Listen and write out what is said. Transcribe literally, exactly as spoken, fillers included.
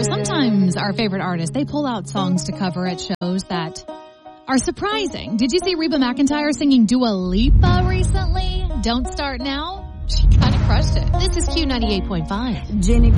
sometimes our favorite artists, they pull out songs to cover at shows that are surprising. Did you see Reba McEntire singing Dua Lipa recently? Don't Start Now? She kind of crushed it. This is Q ninety-eight point five. Jenny